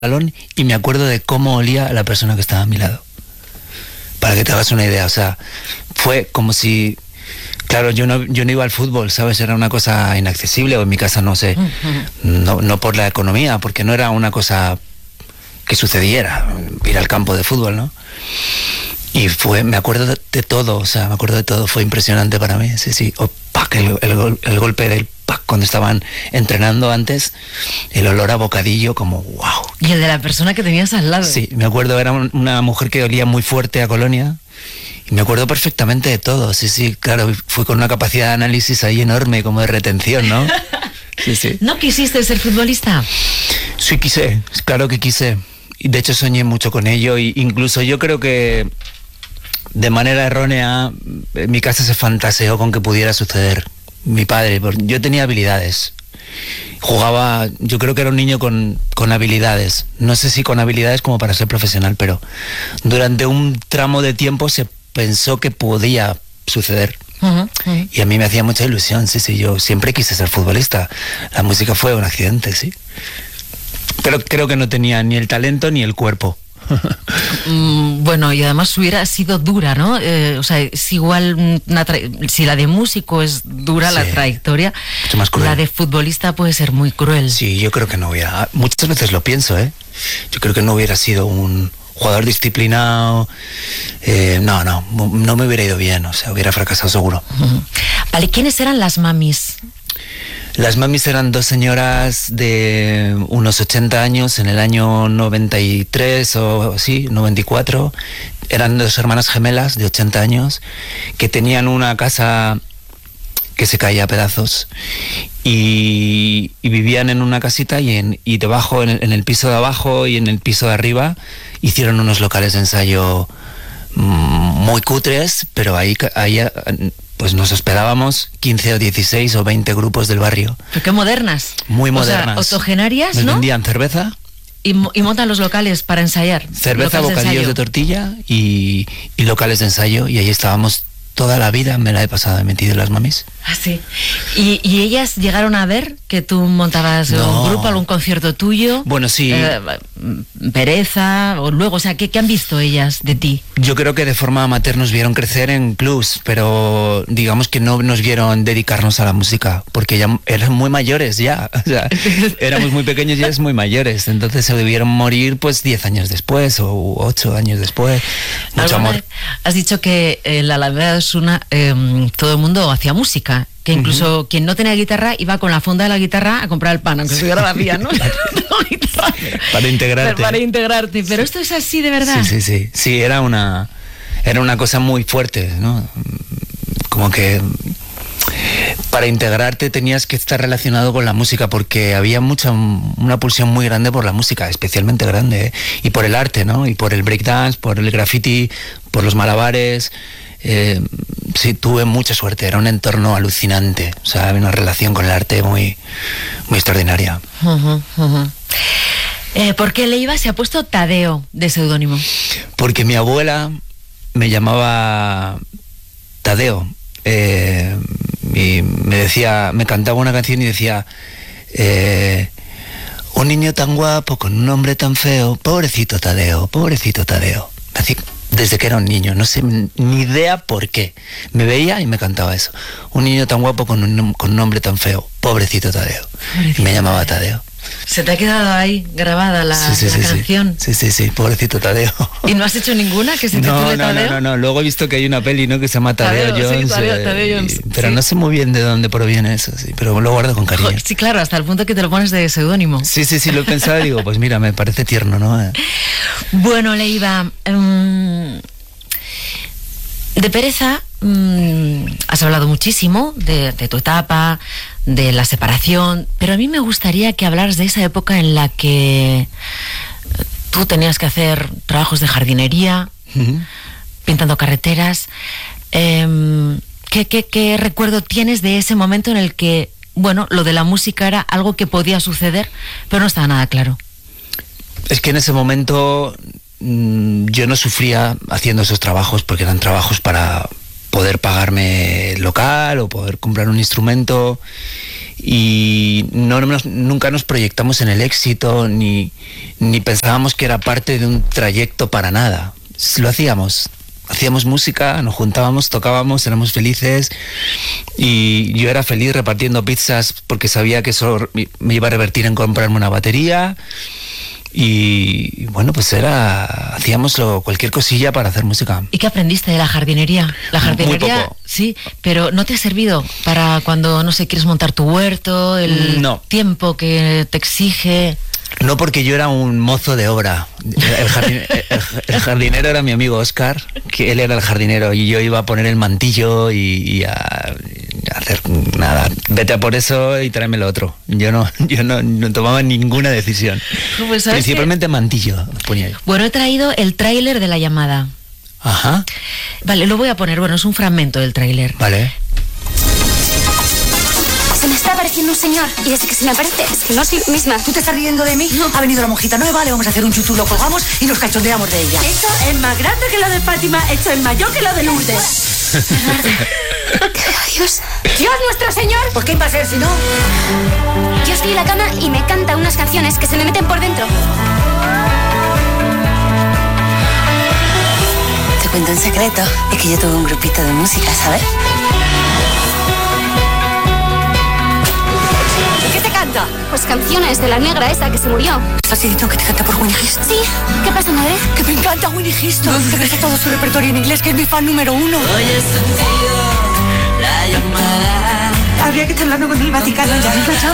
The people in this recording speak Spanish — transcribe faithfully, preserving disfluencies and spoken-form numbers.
balón y me acuerdo de cómo olía la persona que estaba a mi lado. Para que te hagas una idea, o sea, fue como si... Claro, yo no, yo no iba al fútbol, ¿sabes? Era una cosa inaccesible, o en mi casa no sé, no, no por la economía, porque no era una cosa que sucediera, ir al campo de fútbol, ¿no? Y fue, me acuerdo de, de todo, o sea, me acuerdo de todo, fue impresionante para mí, sí, sí. O, ¡pac! El, el, el golpe del ¡pac! Cuando estaban entrenando antes, el olor a bocadillo, como wow. Y el de la persona que tenías al lado. Sí, me acuerdo, era una mujer que olía muy fuerte a colonia. Y me acuerdo perfectamente de todo, sí, sí, claro, fue con una capacidad de análisis ahí enorme, como de retención, ¿no? Sí, sí. ¿No quisiste ser futbolista? Sí, quise, claro que quise. Y de hecho soñé mucho con ello, e incluso yo creo que de manera errónea en mi casa se fantaseó con que pudiera suceder. Mi padre, yo tenía habilidades. Jugaba, yo creo que era un niño con, con habilidades. No sé si con habilidades como para ser profesional, pero durante un tramo de tiempo se pensó que podía suceder. Uh-huh, uh-huh. Y a mí me hacía mucha ilusión, sí, sí, yo siempre quise ser futbolista. La música fue un accidente, sí. Pero creo que no tenía ni el talento ni el cuerpo. mm, bueno, y además hubiera sido dura, ¿no? Eh, o sea, es igual, una tra- si la de músico es dura, sí, la trayectoria, mucho más cruel. La de futbolista puede ser muy cruel. Sí, yo creo que no hubiera, muchas veces lo pienso, ¿eh? Yo creo que no hubiera sido un jugador disciplinado, eh, no, no, no me hubiera ido bien, o sea, hubiera fracasado seguro. Uh-huh. Vale, ¿quiénes eran las mamis? Las mamis eran dos señoras de unos ochenta años, en el año noventa y tres o sí, noventa y cuatro. Eran dos hermanas gemelas de ochenta años que tenían una casa que se caía a pedazos y, y vivían en una casita y, en, y debajo, en el, en el piso de abajo y en el piso de arriba, hicieron unos locales de ensayo muy cutres, pero ahí... ahí pues nos hospedábamos quince o dieciséis o veinte grupos del barrio. ¿Pero qué modernas? Muy modernas. O sea, octogenarias, nos ¿no? vendían cerveza. Y, y montan los locales para ensayar. Cerveza, bocadillos de, de tortilla y, y locales de ensayo. Y ahí estábamos toda la vida, me la he pasado de metido en las mamis. Ah, sí. ¿Y, y ellas llegaron a ver que tú montabas no. un grupo, algún concierto tuyo? Bueno, sí. Eh, pereza, o luego, o sea, ¿qué, ¿qué han visto ellas de ti? Yo creo que de forma amateur nos vieron crecer en clubs, pero digamos que no nos vieron dedicarnos a la música, porque ya eran muy mayores ya, o sea, éramos muy pequeños y ellas muy mayores, entonces se debieron morir pues diez años después o ocho años después. Mucho amor. Has dicho que en la Alameda de Osuna eh, todo el mundo hacía música, que incluso uh-huh. quien no tenía guitarra iba con la funda de la guitarra a comprar el pan, aunque estuviera vacía, ¿no? Para integrarte. Para, para integrarte, pero esto es así de verdad. Sí, sí, sí, sí, era una, era una cosa muy fuerte, ¿no? Como que para integrarte tenías que estar relacionado con la música, porque había mucha, una pulsión muy grande por la música, especialmente grande, ¿eh? Y por el arte, ¿no? Y por el breakdance, por el graffiti, por los malabares. Eh, sí, tuve mucha suerte, era un entorno alucinante, o sea, había una relación con el arte muy, muy extraordinaria. Uh-huh, uh-huh. Eh, ¿Por qué Leiva se ha puesto Tadeo de seudónimo? Porque mi abuela me llamaba Tadeo, eh, y me decía, me cantaba una canción y decía, eh, un niño tan guapo con un nombre tan feo, pobrecito Tadeo, pobrecito Tadeo. Así, desde que era un niño, no sé ni idea por qué. Me veía y me cantaba eso. Un niño tan guapo con un, con un nombre tan feo, pobrecito Tadeo. Pobrecito y me llamaba Tadeo. ¿Se te ha quedado ahí grabada la, sí, sí, la sí, canción? Sí, sí, sí, pobrecito Tadeo. ¿Y no has hecho ninguna que se no, titule no, Tadeo? No, no, no, luego he visto que hay una peli, ¿no?, que se llama Tadeo, Tadeo Jones. Sí, Tadeo, Tadeo eh, Jones. Y, pero sí. no sé muy bien de dónde proviene eso, sí, pero lo guardo con cariño. Sí, claro, hasta el punto que te lo pones de seudónimo. Sí, sí, sí, lo he pensado y digo, pues mira, me parece tierno, ¿no? Eh. Bueno, Leiva, um, de Pereza mmm, has hablado muchísimo de, de tu etapa, de la separación, pero a mí me gustaría que hablaras de esa época en la que tú tenías que hacer trabajos de jardinería, uh-huh. pintando carreteras. Eh, ¿qué, qué, ¿Qué recuerdo tienes de ese momento en el que, bueno, lo de la música era algo que podía suceder, pero no estaba nada claro? Es que en ese momento yo no sufría haciendo esos trabajos porque eran trabajos para poder pagarme local o poder comprar un instrumento y no nos, nunca nos proyectamos en el éxito ni, ni pensábamos que era parte de un trayecto para nada. Lo hacíamos, hacíamos música, nos juntábamos, tocábamos, éramos felices y yo era feliz repartiendo pizzas porque sabía que eso me iba a revertir en comprarme una batería. Y bueno, pues era, hacíamos lo, cualquier cosilla para hacer música. ¿Y qué aprendiste de la jardinería? La jardinería, muy poco. Sí, pero ¿no te ha servido para cuando, no sé, quieres montar tu huerto, el no. tiempo que te exige? No, porque yo era un mozo de obra. El, jardin, el, el jardinero era mi amigo Oscar, que él era el jardinero y yo iba a poner el mantillo y, y a, a hacer nada. Vete a por eso y tráeme lo otro. Yo no, yo no, no tomaba ninguna decisión. Pues, principalmente que... mantillo ponía yo. Bueno, he traído el tráiler de La Llamada. Ajá. Vale, lo voy a poner. Bueno, es un fragmento del tráiler. Vale. Se me está apareciendo un señor y desde que se me aparece es que no soy yo misma. ¿Tú te estás riendo de mí? No. Ha venido la monjita nueva, le vamos a hacer un chuchu, lo colgamos y nos cachondeamos de ella. Esto es más grande que lo de Fátima, esto es mayor que lo de Lourdes. Dios. Dios nuestro Señor. ¿Por qué iba a ser si no? Yo estoy en la cama y me canta unas canciones que se me meten por dentro. Te cuento un secreto, es que yo tuve un grupito de música, ¿sabes? Pues canciones de la negra esa que se murió. ¿Estás diciendo que te canta por Winnie Houston? Sí. ¿Qué pasa, madre? Que me encanta Winnie Houston. Que me hace todo su repertorio en inglés, que es mi fan número uno. Oye, sentido la llamada. Habría que charlarlo con el Vaticano ya.